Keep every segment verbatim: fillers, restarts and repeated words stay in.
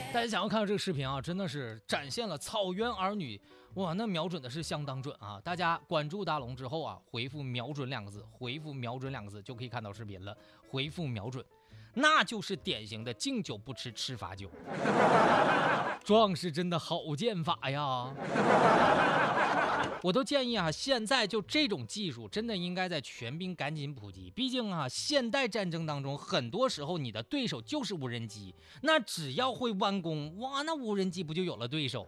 大家想要看到这个视频啊，真的是展现了草原儿女，哇，那瞄准的是相当准啊！大家关注大龙之后啊，回复瞄准两个字，回复瞄准两个字就可以看到视频了。回复瞄准，那就是典型的敬酒不吃吃罚酒。壮士真的好剑法呀！我都建议啊，现在就这种技术真的应该在全兵赶紧普及。毕竟啊，现代战争当中，很多时候你的对手就是无人机，那只要会弯弓，哇，那无人机不就有了对手？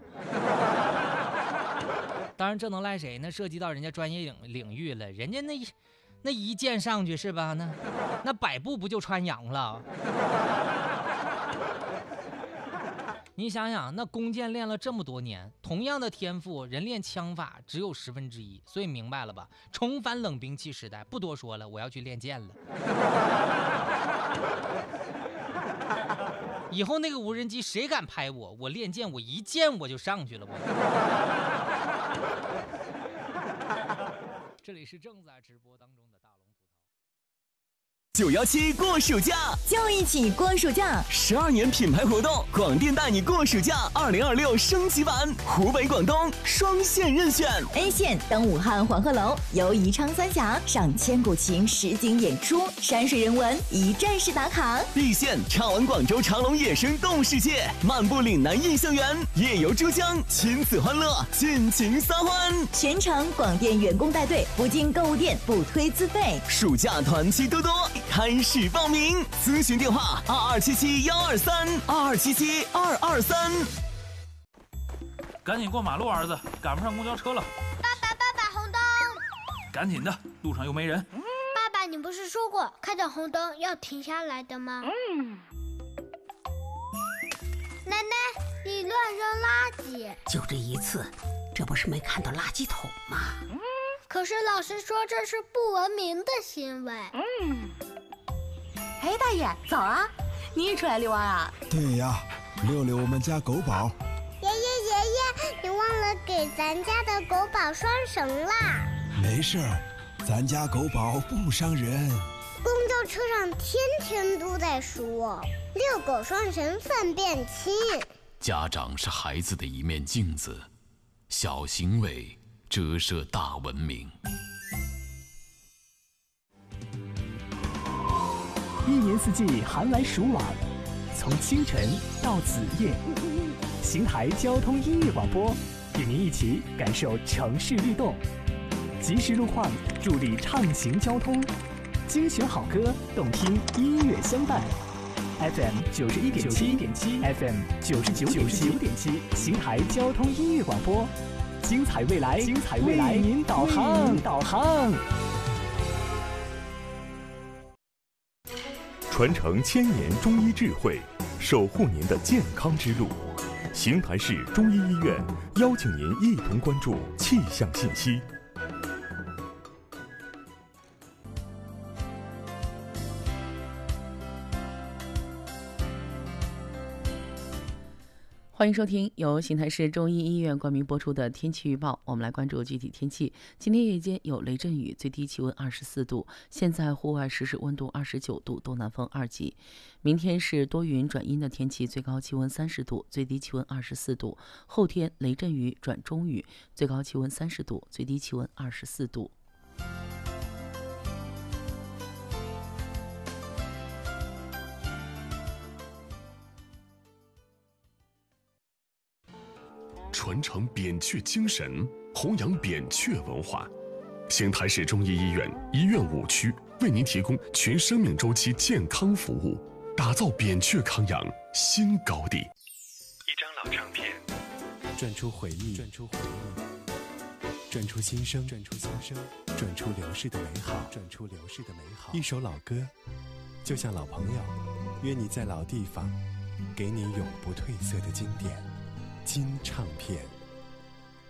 当然，这能赖谁？那涉及到人家专业领领域了，人家那那一箭上去是吧？那那百步不就穿杨了？你想想，那弓箭练了这么多年，同样的天赋，人练枪法只有十分之一，所以明白了吧？重返冷兵器时代，不多说了，我要去练剑了。以后那个无人机谁敢拍我，我练剑，我一箭我就上去了。我。这里是正在直播当中的大龙。 九一七过暑假， 就一起过暑假。 十二年品牌活动，广电带你过暑假二零二六升级版，湖北、广东双线任选。 A 线登武汉黄鹤楼，游宜昌三峡，赏千古情实景演出，山水人文一站式打卡。 B 线畅玩广州长隆野生动物世界，漫步岭南印象园，夜游珠江，亲子欢乐，尽情撒欢。 全程广电员工带队，不进购物店，不推自费。 暑假团期多多。开始报名，咨询电话二二七七幺二三二二七七二二三。 赶紧过马路，儿子，赶不上公交车了。 爸爸，爸爸，红灯！ 赶紧的，路上又没人。 爸爸，你不是说过看到红灯要停下来的吗？嗯。奶奶，你乱扔垃圾。 就这一次，这不是没看到垃圾桶吗？ 嗯。可是老师说这是不文明的行为。嗯。 哎，大爷，早啊！你也出来遛弯啊？ 对呀，遛遛我们家狗宝。 爷爷爷爷，你忘了给咱家的狗宝拴绳啦。 没事儿，咱家狗宝不伤人。 公交车上天天都在说遛狗拴绳粪便轻。 家长是孩子的一面镜子，小行为折射大文明。 一年四季寒来暑往，从清晨到子夜，邢台交通音乐广播与您一起感受城市律动，及时路况助力畅行交通，精选好歌，动听音乐相伴。F M 九十一点七点七 ，F M 九十九点九点七，邢台交通音乐广播，精彩未来，精彩未来，为您导航，导航。 传承千年中医智慧，守护您的健康之路。邢台市中医医院邀请您一同关注气象信息。 欢迎收听由邢台市中医医院冠名播出的天气预报。我们来关注具体天气。今天夜间有雷阵雨，最低气温二十四度，现在户外实时温度二十九度，东南风二级。明天是多云转阴的天气，最高气温三十度，最低气温二十四度。后天雷阵雨转中雨，最高气温三十度，最低气温二十四度。 传承扁鹊精神，弘扬扁鹊文化。邢台市中医医院医院五区为您提供全生命周期健康服务，打造扁鹊康养新高地。 一张老唱片， 转出回忆，转出回忆，转出心声，转出心声，转出流逝的美好，转出流逝的美好。一首老歌，就像老朋友，约你在老地方，给你永不褪色的经典。金唱片。